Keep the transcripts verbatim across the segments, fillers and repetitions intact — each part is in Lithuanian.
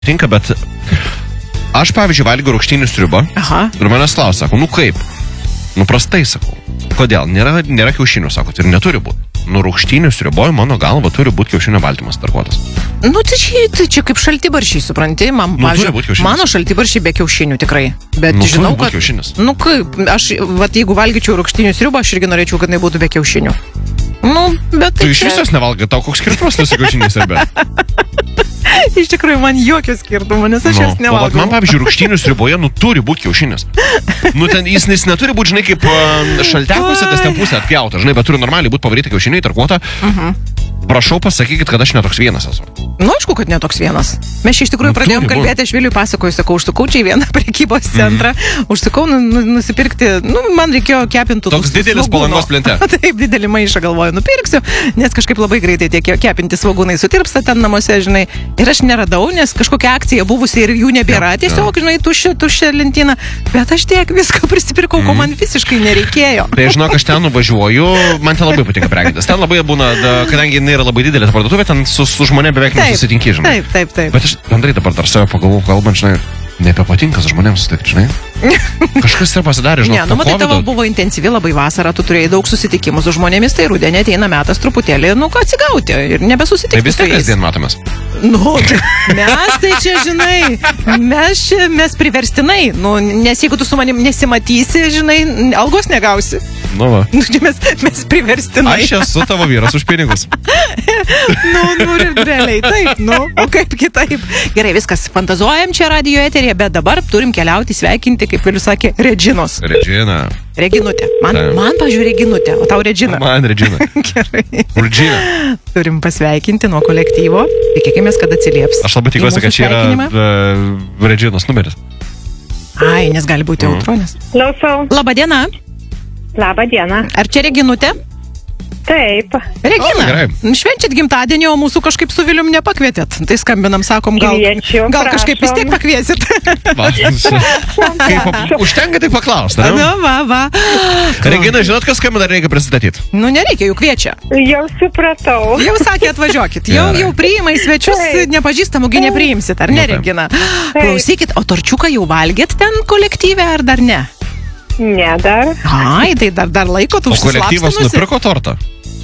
Tinka, bet aš, pavyzdžiui, valgiu rūgštinį sriubą. Aha. Ir manęs klausia, sako, nu kaip? Nu prastai, sakau. Kodėl? Nėra, nėra kiaušinių, sako, ir neturi būti. Nu rūgštinį sriuboje, mano galva, turi būti kiaušinio baltymas tarkuotas. Nu, tai čia, tai čia kaip šaltibaršiai, supranti? Man, Nu, turi būt kiaušinis. mano šaltibaršiai be kiaušinių tikrai. Bet Nu, žinau, turi būt kad... kiaušinis. Nu, kaip, aš, vat, jeigu valgyčiau rūgštinių sriubą, aš irgi norėčiau, kad jinai būtų be kiaušinių. Nu, bet Tu tai iš čia... visos nevalgai, tau koks skirtumas su kiaušiniais ar be? Iš tikrųjų, man jokio skirtumo, nes aš Nu, jas o vat nevalgau. man, pavyzdžiui, rūgštinių sriuboje, nu, turi būti kiaušinis. Nu, ten jis, jis neturi būti, žinai, kaip uh, šaltekuose, tas ten pusė atpjauta, žinai, bet turi normaliai būti pavaryta kiaušiniai, tarkuota. Mhm. Prašau, pasakykit, kad aš netoks vienas esu. Nu, aišku, kad netoks vienas. Mes čia iš tikrųjų Nu, pradėjom turi kalbėti, aš Viliui pasakoju, sakau, užsukau čia į vieną prekybos centrą, mm. užsukau nu, nu, nusipirkti, nu, man reikėjo kepintų. Toks didelis Palangos plente. Taip, didelį maišą galvoju, nupirksiu, nes kažkaip labai greitai tie kepinti svogūnai sutirpsta ten namuose, žinai. Ir aš neradau, nes kažkokia akcija buvusi ir jų nebėra. Ja, Tiesiog, ja. žinai, tuščia, tuščia lentyna. Bet aš tiek visko prisipirkau, ko man visiškai nereikėjo. Tai žinok, aš ten nuvažiuoju, man ten labai patinka prekintis. Ten labai būna, da, kadangi jinai yra labai didelė parduotuvė, ten su, su žmonėm beveik nesusitinki, žinai. Taip, taip, taip. Bet aš bendrai dabar dar save pagalvoju, kalbant, žinai, nebepatinka su žmonėms susitikti, žinai. Kažkas ir pasidarė, žinai. Ne, nu matai, tavo buvo intensyvi labai vasara, tu turėjai daug susitikimų su žmonėmis, tai rudenį ateina metas truputėlį, nu, ką atsigauti ir nebesusitikti. Tai vis tiek kasdien matomės. Nu, tai mes tai čia, žinai, mes čia, mes priverstinai, nu, nes jeigu tu su manim nesimatysi, žinai, algos negausi. Nu, va. Nu, čia mes, mes priverstinai. Aš esu tavo vyras už pinigus. Nu, nu, realiai, taip, nu, o kaip kitaip. Gerai, viskas, fantazuojam čia radijo eterėje, bet dabar turim keliauti sveikinti, kaip Vilius sakė, Reginos. Regina. Reginutė. Man, Taip. man pažiūrė, Reginutė, o tau Regina. Man Regina. Gerai. Regina. Turim pasveikinti nuo kolektyvo. Tikėkimės, kad atsilieps. Aš labai tikiuosi, kad čia yra uh, Reginos numeris. Ai, nes gali būti mm. Autronis. Klausau. Labą dieną. Labą dieną. Ar čia Reginutė? Taip. Regina, O, gerai. švenčiat gimtadienį, o mūsų kažkaip su Vilium nepakvietėt. Tai skambinam, sakom, gal, Kviečiu, gal kažkaip vis tiek prašom. pakviesit. Va, kaip, ap- užtenka tai paklausti, Nu, ne? va, va. Regina, žinot, kas skambina, dar reikia pristatyti? Nu, nereikia, jau kviečia. Jau supratau. Jau sakė, atvažiuokit. Jau, Gerai. jau priima į svečius, Taip. nepažįstamųgi nepriimsit, ar ne, Nu, taip. Regina? Klausykit, o torčiuką jau valgėt ten kolektyve, ar dar ne? Ne dar. Ai, tai dar, dar laiko tu O kolektyvas užsislapstinusi. nupirko tortą?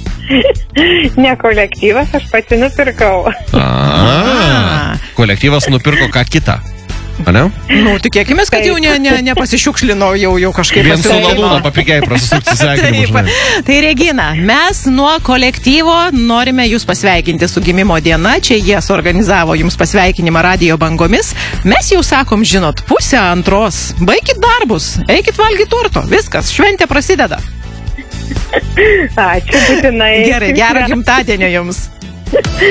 Ne kolektyvas, aš pati nupirkau. A, kolektyvas nupirko ką kitą. Ane? Nu, tikėkime, kad jau ne, ne, nepasišiukšlino, jau, jau kažkaip Vien su pasirūpino. lalūną papigiai prasisukti sveikinimu, Taip. žinai. Tai Regina, mes nuo kolektyvo norime jūs pasveikinti su gimimo diena. Čia jie suorganizavo jums pasveikinimą radijo bangomis. Mes jau sakom, žinot, pusę antros. Baikit darbus, eikit valgyti torto. Viskas, šventė prasideda. Ačiū, būtinai. Gerai, gero gimtadienio jums.